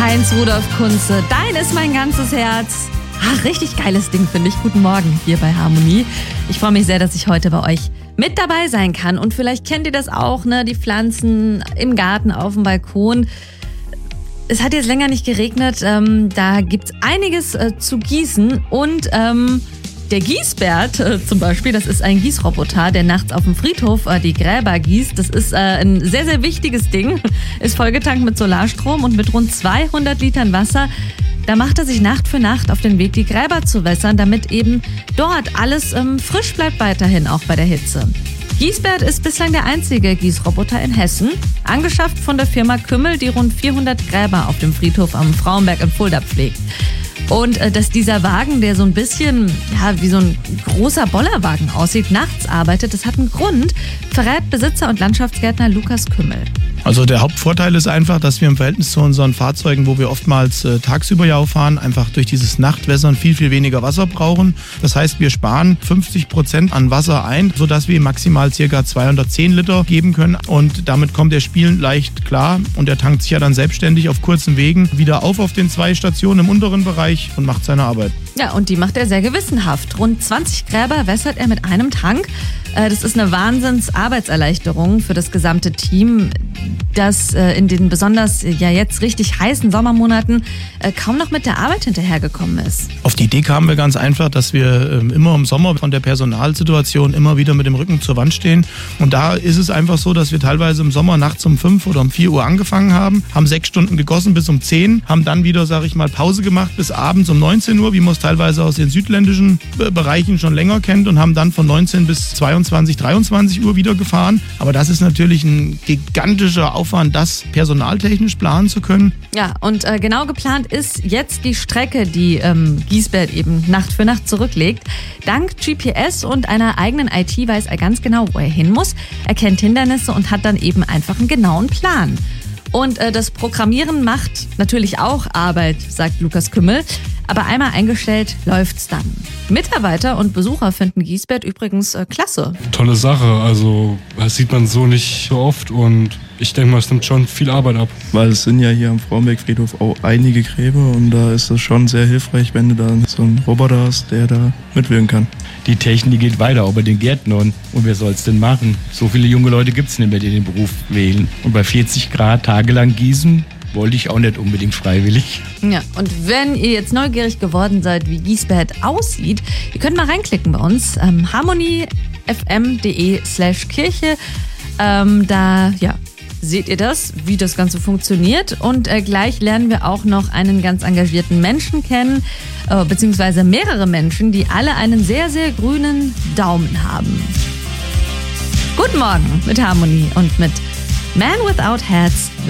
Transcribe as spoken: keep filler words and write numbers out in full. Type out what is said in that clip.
Heinz Rudolf Kunze, dein ist mein ganzes Herz. Ach, richtig geiles Ding, finde ich. Guten Morgen hier bei Harmonie. Ich freue mich sehr, dass ich heute bei euch mit dabei sein kann. Und vielleicht kennt ihr das auch, ne? Die Pflanzen im Garten, auf dem Balkon. Es hat jetzt länger nicht geregnet. Ähm, da gibt's einiges äh, zu gießen. Und ähm, der Gießbert äh, zum Beispiel, das ist ein Gießroboter, der nachts auf dem Friedhof äh, die Gräber gießt. Das ist äh, ein sehr, sehr wichtiges Ding. Ist vollgetankt mit Solarstrom und mit rund zweihundert Litern Wasser. Da macht er sich Nacht für Nacht auf den Weg, die Gräber zu wässern, damit eben dort alles ähm, frisch bleibt weiterhin, auch bei der Hitze. Gießbert ist bislang der einzige Gießroboter in Hessen, angeschafft von der Firma Kümmel, die rund vierhundert Gräber auf dem Friedhof am Frauenberg in Fulda pflegt. Und äh, dass dieser Wagen, der so ein bisschen ja, wie so ein großer Bollerwagen aussieht, nachts arbeitet, das hat einen Grund, verrät Besitzer und Landschaftsgärtner Lukas Kümmel. Also der Hauptvorteil ist einfach, dass wir im Verhältnis zu unseren Fahrzeugen, wo wir oftmals äh, tagsüber ja auch fahren, einfach durch dieses Nachtwässern viel, viel weniger Wasser brauchen. Das heißt, wir sparen fünfzig Prozent an Wasser ein, sodass wir maximal ca. zweihundertzehn Liter geben können. Und damit kommt der spielend leicht klar und er tankt sich ja dann selbstständig auf kurzen Wegen wieder auf auf den zwei Stationen im unteren Bereich und macht seine Arbeit. Ja, und die macht er sehr gewissenhaft. Rund zwanzig Gräber wässert er mit einem Tank. Das ist eine Wahnsinns-Arbeitserleichterung für das gesamte Team, das in den besonders ja jetzt richtig heißen Sommermonaten kaum noch mit der Arbeit hinterhergekommen ist. Auf die Idee kamen wir ganz einfach, dass wir immer im Sommer von der Personalsituation immer wieder mit dem Rücken zur Wand stehen. Und da ist es einfach so, dass wir teilweise im Sommer nachts um fünf oder um vier Uhr angefangen haben, haben sechs Stunden gegossen bis um zehn, haben dann wieder, sage ich mal, Pause gemacht bis abends um neunzehn Uhr, wie man es teilweise aus den südländischen Bereichen schon länger kennt, und haben dann von neunzehn bis zweiundzwanzig, dreiundzwanzig Uhr wieder gefahren. Aber das ist natürlich ein gigantischer Aufwand, das personaltechnisch planen zu können. Ja, und äh, genau geplant ist jetzt die Strecke, die ähm, Gießbert eben Nacht für Nacht zurücklegt. Dank G P S und einer eigenen I T weiß er ganz genau, wo er hin muss. Er kennt Hindernisse und hat dann eben einfach einen genauen Plan. Und äh, das Programmieren macht natürlich auch Arbeit, sagt Lukas Kümmel. Aber einmal eingestellt, läuft's dann. Mitarbeiter und Besucher finden Gießbert übrigens äh, klasse. Tolle Sache, also das sieht man so nicht so oft und ich denke mal, es nimmt schon viel Arbeit ab. Weil es sind ja hier am Frauenberg-Friedhof auch einige Gräber und da ist es schon sehr hilfreich, wenn du da so einen Roboter hast, der da mitwirken kann. Die Technik geht weiter, auch bei den Gärtnern. Und wer soll es denn machen? So viele junge Leute gibt es nicht mehr, die den Beruf wählen. Und bei vierzig Grad tagelang gießen, wollte ich auch nicht unbedingt freiwillig. Ja, und wenn ihr jetzt neugierig geworden seid, wie Gießbert aussieht, ihr könnt mal reinklicken bei uns, ähm, harmoniefm.de slash Kirche. Ähm, da, ja, seht ihr das, wie das Ganze funktioniert. Und äh, gleich lernen wir auch noch einen ganz engagierten Menschen kennen, äh, beziehungsweise mehrere Menschen, die alle einen sehr, sehr grünen Daumen haben. Guten Morgen mit Harmonie und mit Man Without Hats.